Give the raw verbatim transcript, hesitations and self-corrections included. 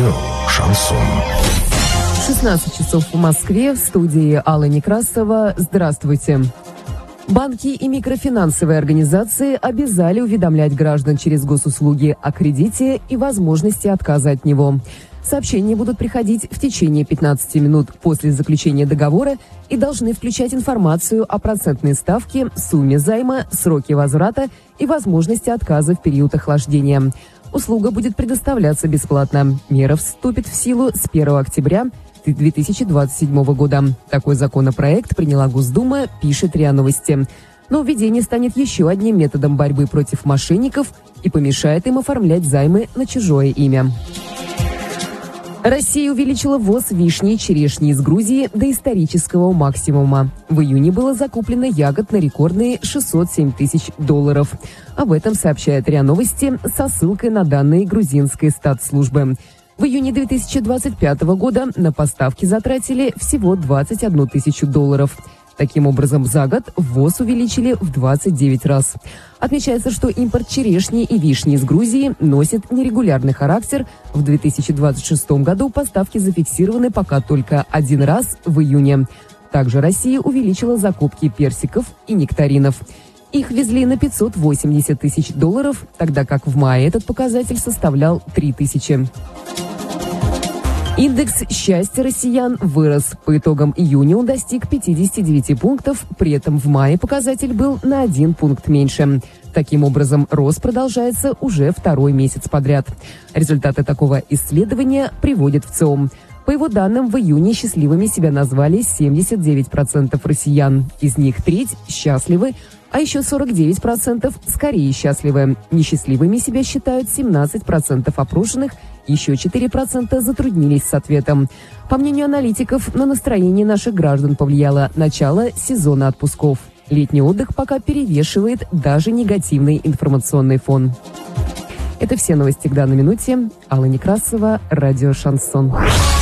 Радио «Шансон». шестнадцать часов в Москве, в студии Алла Некрасова. Здравствуйте. Банки и микрофинансовые организации обязали уведомлять граждан через госуслуги о кредите и возможности отказа от него. Сообщения будут приходить в течение пятнадцати минут после заключения договора и должны включать информацию о процентной ставке, сумме займа, сроке возврата и возможности отказа в период охлаждения. Услуга будет предоставляться бесплатно. Мера вступит в силу с первого октября две тысячи двадцать седьмого года. Такой законопроект приняла Госдума, пишет РИА Новости. Но введение станет еще одним методом борьбы против мошенников и помешает им оформлять займы на чужое имя. Россия увеличила ввоз вишни и черешни из Грузии до исторического максимума. В июне было закуплено ягод на рекордные шестьсот семь тысяч долларов. Об этом сообщает РИА Новости со ссылкой на данные грузинской статслужбы. В июне две тысячи двадцать пятого года на поставки затратили всего двадцать одну тысячу долларов. Таким образом, за год ввоз увеличили в двадцать девять раз. Отмечается, что импорт черешни и вишни из Грузии носит нерегулярный характер. В две тысячи двадцать шестом году поставки зафиксированы пока только один раз в июне. Также Россия увеличила закупки персиков и нектаринов. Их везли на пятьсот восемьдесят тысяч долларов, тогда как в мае этот показатель составлял три тысячи. Индекс счастья россиян вырос. По итогам июня он достиг пятидесяти девяти пунктов, при этом в мае показатель был на один пункт меньше. Таким образом, рост продолжается уже второй месяц подряд. Результаты такого исследования приводит в ЦИОМ. По его данным, в июне счастливыми себя назвали семьдесят девять процентов россиян. Из них треть счастливы, а еще сорок девять процентов скорее счастливы. Несчастливыми себя считают семнадцать процентов опрошенных, еще четыре процента затруднились с ответом. По мнению аналитиков, на настроение наших граждан повлияло начало сезона отпусков. Летний отдых пока перевешивает даже негативный информационный фон. Это все новости к данной минуте. Алла Некрасова, радио «Шансон».